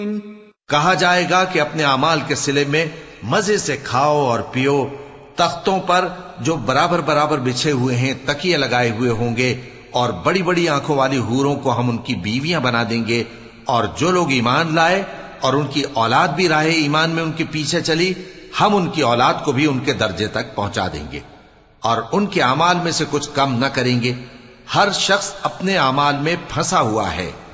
कहा जाएगा कि अपने अमाल के सिले में मजे से खाओ और पियो। तख्तों पर जो बराबर बराबर बिछे हुए हैं तकिए लगाए हुए होंगे, और बड़ी बड़ी आंखों वाली हूरों को हम उनकी बीवियां बना देंगे। और जो लोग ईमान लाए और उनकी औलाद भी राहे ईमान में उनके पीछे चली, हम उनकी औलाद को भी उनके दर्जे तक पहुंचा देंगे और उनके अमाल में से कुछ कम न करेंगे। हर शख्स अपने अमाल में फंसा हुआ है।